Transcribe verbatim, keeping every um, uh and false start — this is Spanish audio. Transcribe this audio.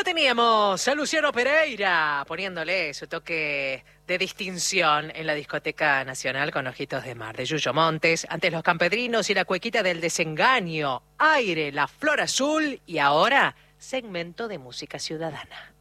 teníamos a Luciano Pereira poniéndole su toque de distinción en la discoteca nacional con Ojitos de Mar, de Yuyo Montes, antes Los Campedrinos y la cuequita del desengaño, Aire, La Flor Azul y ahora segmento de música ciudadana.